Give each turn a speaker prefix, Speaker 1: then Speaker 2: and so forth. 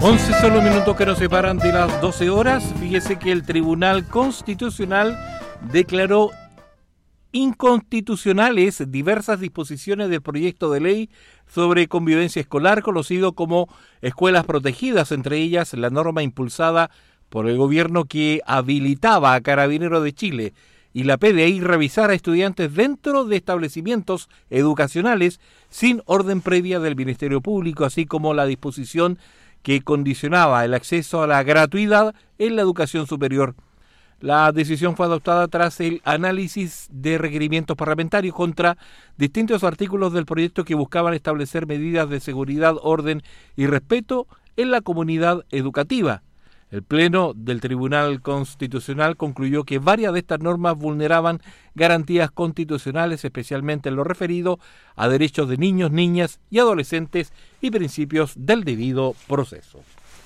Speaker 1: 11 son los minutos que nos separan de las 12 horas. Fíjese que el Tribunal Constitucional declaró inconstitucionales diversas disposiciones del proyecto de ley sobre convivencia escolar, conocido como escuelas protegidas, entre ellas la norma impulsada por el gobierno que habilitaba a Carabineros de Chile y la PDI revisar a estudiantes dentro de establecimientos educacionales sin orden previa del Ministerio Público, así como la disposición que condicionaba el acceso a la gratuidad en la educación superior. La decisión fue adoptada tras el análisis de requerimientos parlamentarios contra distintos artículos del proyecto que buscaban establecer medidas de seguridad, orden y respeto en la comunidad educativa. El Pleno del Tribunal Constitucional concluyó que varias de estas normas vulneraban garantías constitucionales, especialmente en lo referido a derechos de niños, niñas y adolescentes y principios del debido proceso.